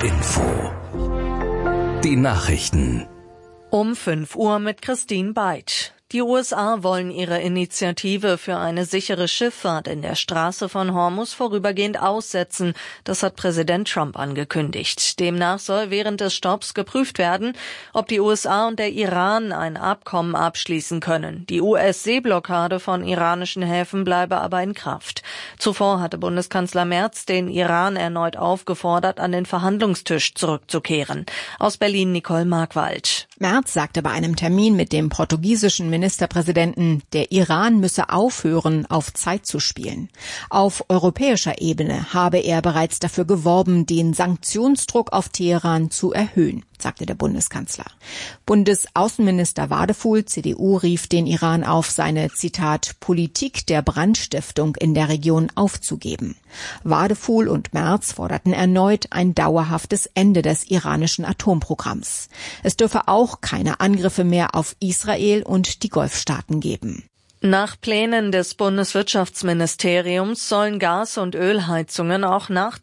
Info. Die Nachrichten. Um 5 Uhr mit Christine Beitsch. Die USA wollen ihre Initiative für eine sichere Schifffahrt in der Straße von Hormuz vorübergehend aussetzen. Das hat Präsident Trump angekündigt. Demnach soll während des Stopps geprüft werden, ob die USA und der Iran ein Abkommen abschließen können. Die US-Seeblockade von iranischen Häfen bleibe aber in Kraft. Zuvor hatte Bundeskanzler Merz den Iran erneut aufgefordert, an den Verhandlungstisch zurückzukehren. Aus Berlin Nicole Markwald. Merz sagte bei einem Termin mit dem portugiesischen Ministerpräsidenten, der Iran müsse aufhören, auf Zeit zu spielen. Auf europäischer Ebene habe er bereits dafür geworben, den Sanktionsdruck auf Teheran zu erhöhen, sagte der Bundeskanzler. Bundesaußenminister Wadefuhl, CDU, rief den Iran auf, seine, Zitat, Politik der Brandstiftung in der Region aufzugeben. Wadefuhl und Merz forderten erneut ein dauerhaftes Ende des iranischen Atomprogramms. Es dürfe auch keine Angriffe mehr auf Israel und die Golfstaaten geben. Nach Plänen des Bundeswirtschaftsministeriums sollen Gas- und Ölheizungen auch nach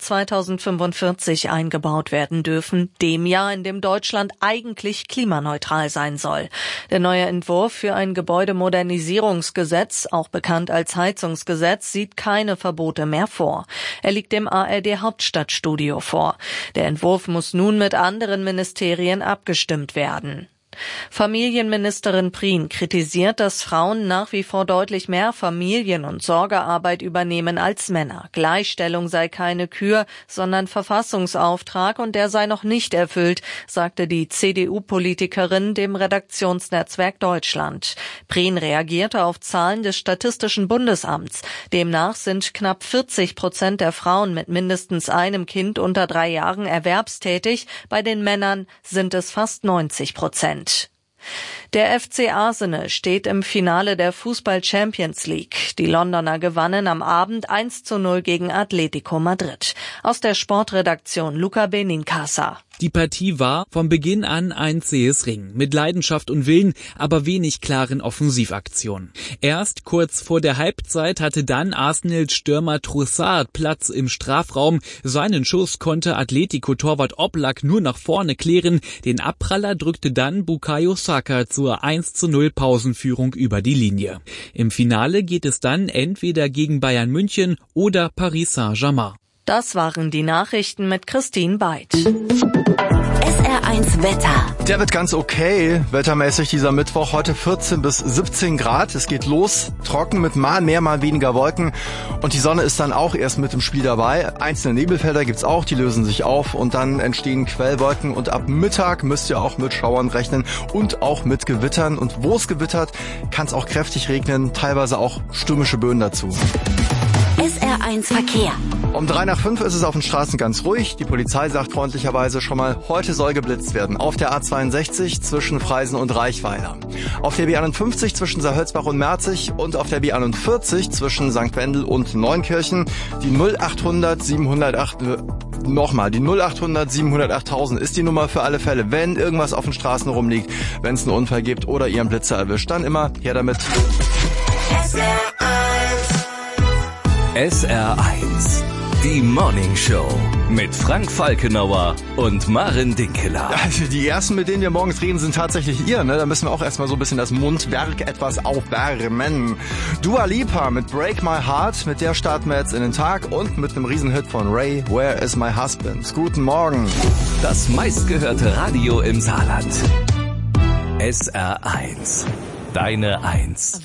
2045 eingebaut werden dürfen, dem Jahr, in dem Deutschland eigentlich klimaneutral sein soll. Der neue Entwurf für ein Gebäudemodernisierungsgesetz, auch bekannt als Heizungsgesetz, sieht keine Verbote mehr vor. Er liegt dem ARD Hauptstadtstudio vor. Der Entwurf muss nun mit anderen Ministerien abgestimmt werden. Familienministerin Prien kritisiert, dass Frauen nach wie vor deutlich mehr Familien- und Sorgearbeit übernehmen als Männer. Gleichstellung sei keine Kür, sondern Verfassungsauftrag und der sei noch nicht erfüllt, sagte die CDU-Politikerin dem Redaktionsnetzwerk Deutschland. Prien reagierte auf Zahlen des Statistischen Bundesamts. Demnach sind knapp 40% der Frauen mit mindestens einem Kind unter 3 Jahren erwerbstätig. Bei den Männern sind es fast 90%. Der FC Arsenal steht im Finale der Fußball-Champions League. Die Londoner gewannen am Abend 1:0 gegen Atletico Madrid. Aus der Sportredaktion Luca Benincasa. Die Partie war von Beginn an ein zähes Ringen, mit Leidenschaft und Willen, aber wenig klaren Offensivaktionen. Erst kurz vor der Halbzeit hatte dann Arsenals Stürmer Trossard Platz im Strafraum. Seinen Schuss konnte Atletico-Torwart Oblak nur nach vorne klären. Den Abpraller drückte dann Bukayo Saka zur 1:0 Pausenführung über die Linie. Im Finale geht es dann entweder gegen Bayern München oder Paris Saint-Germain. Das waren die Nachrichten mit Christine Beitsch. SR1 Wetter. Der wird ganz okay, wettermäßig dieser Mittwoch. Heute 14 bis 17 Grad. Es geht los, trocken mit mal mehr, mal weniger Wolken. Und die Sonne ist dann auch erst mit im Spiel dabei. Einzelne Nebelfelder gibt's auch, die lösen sich auf. Und dann entstehen Quellwolken. Und ab Mittag müsst ihr auch mit Schauern rechnen und auch mit Gewittern. Und wo es gewittert, kann es auch kräftig regnen. Teilweise auch stürmische Böen dazu. SR1 Verkehr. Um 3:05 ist es auf den Straßen ganz ruhig. Die Polizei sagt freundlicherweise schon mal, heute soll geblitzt werden. Auf der A62 zwischen Freisen und Reichweiler. Auf der B51 zwischen Saarhölzbach und Merzig und auf der B41 zwischen St. Wendel und Neunkirchen. Die 0800 708, die 0800 708.000 ist die Nummer für alle Fälle. Wenn irgendwas auf den Straßen rumliegt, wenn es einen Unfall gibt oder ihr einen Blitzer erwischt, dann immer her damit. SR1, die Morning Show mit Frank Falkenauer und Maren Dinkeler. Also die ersten, mit denen wir morgens reden, sind tatsächlich ihr, ne? Da müssen wir auch erstmal so ein bisschen das Mundwerk etwas aufwärmen. Dua Lipa mit Break My Heart, mit der starten wir jetzt in den Tag und mit einem Riesenhit von Ray, Where is My Husband? Guten Morgen. Das meistgehörte Radio im Saarland. SR1, deine Eins.